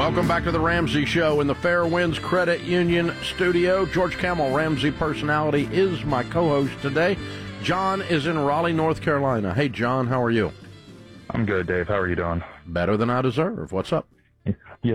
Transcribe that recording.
Welcome back to the Ramsey Show in the Fairwinds Credit Union studio. George Kamel, Ramsey personality, is my co-host today. John is in Raleigh, North Carolina. Hey, John, how are you? I'm good, Dave. How are you doing? Better than I deserve. What's up?